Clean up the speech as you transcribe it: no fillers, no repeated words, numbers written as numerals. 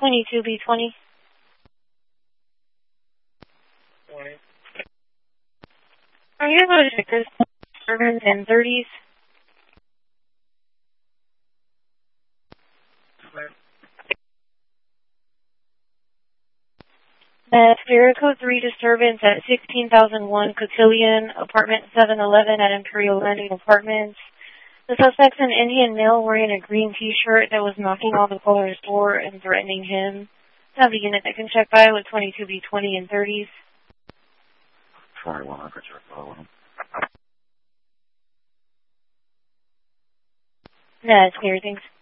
22B20. 20. Are you able to check this? Disturbance in 30s. That's Area Code 3 disturbance at 16,001 Cotillion, apartment 711 at Imperial Landing Apartments. The suspect's an Indian male wearing a green t-shirt that was knocking on the caller's door and threatening him. I have a unit that can check by with 22B20 and 30s. Sorry, 100, check by 1. That's clear, thanks.